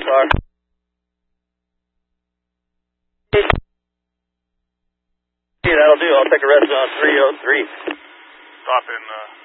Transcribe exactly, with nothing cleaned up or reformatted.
car. That'll do. I'll take a rest on three oh three. Stop in uh,